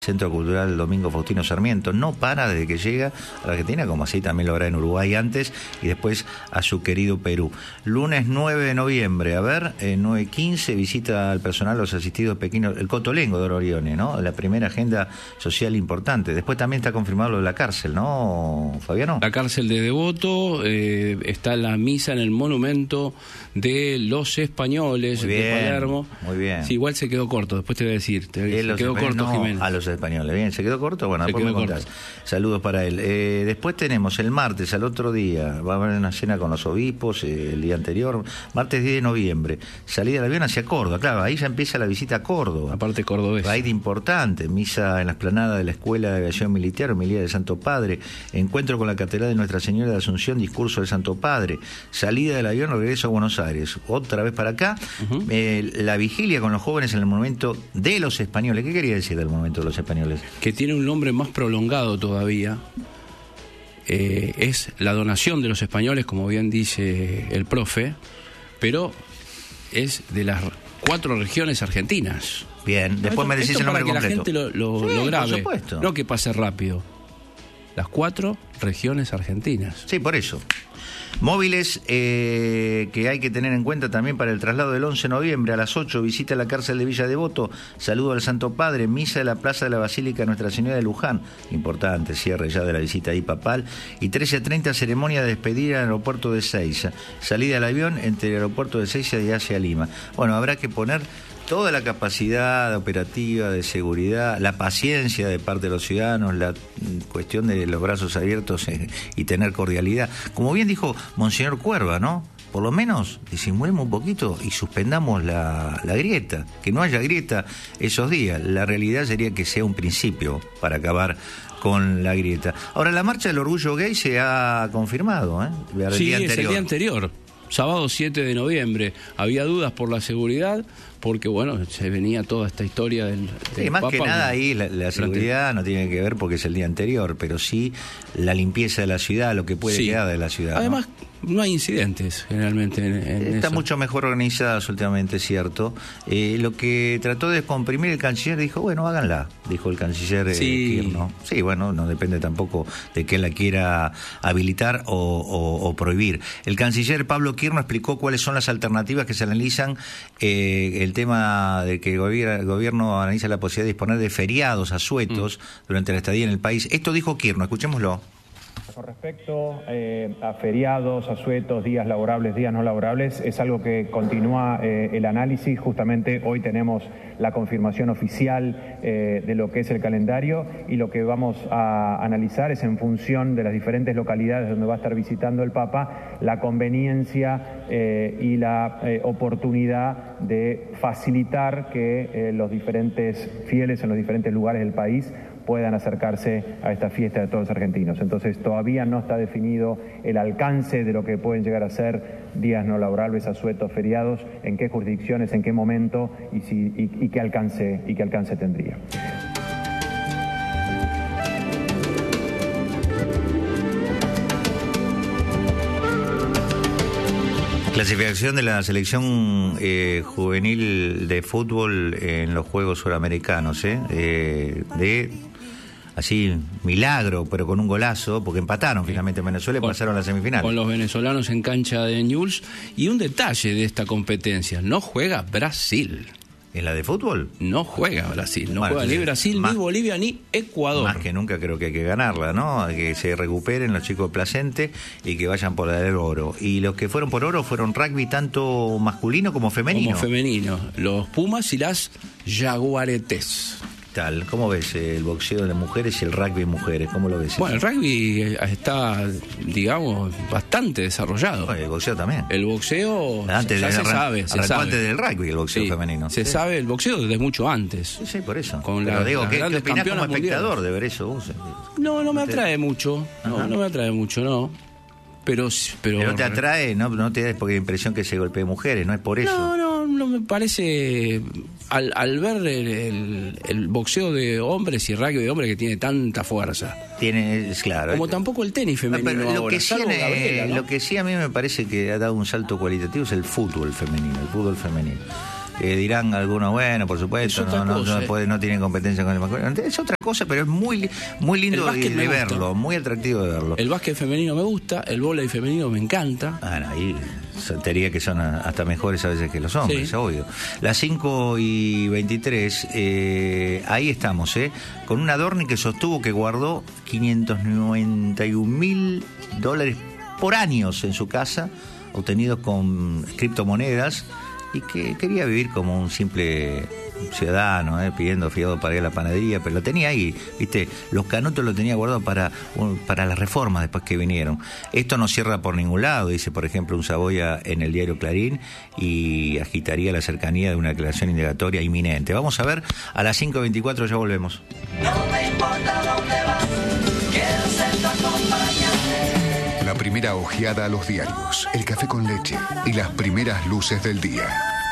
Centro Cultural Domingo Faustino Sarmiento. No para desde que llega a la Argentina, como así también lo hará en Uruguay antes, y después a su querido Perú. Lunes 9 de noviembre, a ver, 9:15, visita al personal los asistidos pequeños, el Cotolengo de Orione, ¿no? La primera agenda social importante. Después también está confirmado lo de la cárcel, ¿no, Fabiano? La cárcel de Devoto, está la misa en el monumento de los españoles de Palermo. Muy bien. Sí, igual se quedó corto, después te voy a decir. Se quedó corto, no, Jiménez. A los españoles. Bien, ¿se quedó corto? Bueno, después me contás. Saludos para él. Después tenemos el martes, al otro día, va a haber una cena con los obispos, el día anterior, martes 10 de noviembre, salida del avión hacia Córdoba. Claro, ahí ya empieza la visita a Córdoba. Aparte cordobés. Raíz importante, misa en la explanada de la Escuela de Aviación Militar, homilía del Santo Padre, encuentro con la Catedral de Nuestra Señora de Asunción, discurso del Santo Padre, salida del avión, regreso a Buenos Aires, otra vez para acá, la vigilia con los jóvenes en el monumento de los españoles. ¿Qué quería decir del monumento de los españoles? Que tiene un nombre más prolongado todavía. Es la donación de los españoles, como bien dice el profe, pero es de las 4 regiones argentinas. Bien, después me decís el nombre completo. Para que la gente lo grabe, por supuesto. No que pase rápido. Las 4 regiones argentinas. Sí, por eso. Móviles que hay que tener en cuenta también para el traslado del 11 de noviembre a las 8, visita a la cárcel de Villa Devoto, saludo al Santo Padre, misa de la Plaza de la Basílica Nuestra Señora de Luján, importante, cierre ya de la visita ahí papal, y 13:30 ceremonia de despedida en el aeropuerto de Seiza, salida al avión entre el aeropuerto de Seiza y hacia Lima. Bueno, habrá que poner toda la capacidad operativa de seguridad, la paciencia de parte de los ciudadanos, la cuestión de los brazos abiertos y tener cordialidad. Como bien dijo Monseñor Cuerva, ¿no? Por lo menos disimulemos un poquito y suspendamos la grieta, que no haya grieta esos días. La realidad sería que sea un principio para acabar con la grieta. Ahora, la marcha del orgullo gay se ha confirmado, ¿eh? Sí, es el día anterior. Sábado 7 de noviembre. Había dudas por la seguridad, porque bueno, se venía toda esta historia del más Papa, que nada ahí la seguridad no tiene que ver porque es el día anterior, pero sí la limpieza de la ciudad, lo que puede quedar de la ciudad. Además, no hay incidentes generalmente en está eso. Mucho mejor organizadas últimamente, cierto. Lo que trató de descomprimir el canciller dijo, bueno, háganla, dijo el canciller Kirchner. Sí, bueno, no depende tampoco de que la quiera habilitar o prohibir. El canciller Pablo Kirchner explicó cuáles son las alternativas que se analizan, el tema de que el gobierno analiza la posibilidad de disponer de feriados asuetos durante la estadía en el país. Esto dijo Kirchner, escuchémoslo. Con respecto a feriados, asuetos, días laborables, días no laborables, es algo que continúa el análisis. Justamente hoy tenemos la confirmación oficial de lo que es el calendario, y lo que vamos a analizar es, en función de las diferentes localidades donde va a estar visitando el Papa, la conveniencia y la oportunidad de facilitar que los diferentes fieles en los diferentes lugares del país puedan acercarse a esta fiesta de todos los argentinos. Entonces todavía no está definido el alcance de lo que pueden llegar a ser días no laborables, asuetos, feriados, en qué jurisdicciones, en qué momento y qué alcance tendría. Clasificación de la selección juvenil de fútbol en los Juegos Suramericanos, de así milagro, pero con un golazo, porque empataron finalmente en Venezuela y pasaron a la semifinal. Con los venezolanos en cancha de Newell's. Y un detalle de esta competencia, no juega Brasil. ¿En la de fútbol? No juega Brasil, no juega ni Brasil, ni Bolivia, ni Ecuador. Más que nunca creo que hay que ganarla, ¿no? Que se recuperen los chicos de Placente y que vayan por el oro. Y los que fueron por oro fueron rugby tanto masculino como femenino. Como femenino, los Pumas y las Jaguaretes. ¿Cómo ves el boxeo de mujeres y el rugby de mujeres? ¿Cómo lo ves? Bueno, el rugby está, digamos, bastante desarrollado. Bueno, el boxeo también. El boxeo antes se sabe. Antes del rugby, el boxeo femenino. Se sabe el boxeo desde mucho antes. Sí, por eso. Pero digo, ¿qué opinás como espectador de ver eso vos? No me atrae mucho. No me atrae mucho, no. Pero te atrae, no te da porque la impresión que se golpee mujeres, no es por eso. No me parece. Al ver el boxeo de hombres y el rugby de hombres, que tiene tanta fuerza. Claro. Como tampoco el tenis femenino. Pero ahora, lo que sí a mí me parece que ha dado un salto cualitativo es el fútbol femenino. dirán algunos, bueno, por supuesto, no tienen competencia con el masculino. Es otra cosa, pero es muy lindo de verlo, muy atractivo de verlo. El básquet femenino me gusta, el vóley femenino me encanta. Ahí te diría que son hasta mejores a veces que los hombres, obvio. Las 5:23, ahí estamos, con un Adorni que sostuvo que guardó $591.000 por años en su casa, obtenidos con criptomonedas, y que quería vivir como un simple ciudadano, pidiendo fiado para ir a la panadería, pero lo tenía ahí, ¿viste? Los canutos lo tenía guardado para las reformas después que vinieron. Esto no cierra por ningún lado, dice, por ejemplo, un Saboya en el diario Clarín, y agitaría la cercanía de una declaración indagatoria inminente. Vamos a ver, a las 5:24 ya volvemos. No me importa dónde vas, quiero ser tu acompañante. La primera ojeada a los diarios, el café con leche y las primeras luces del día.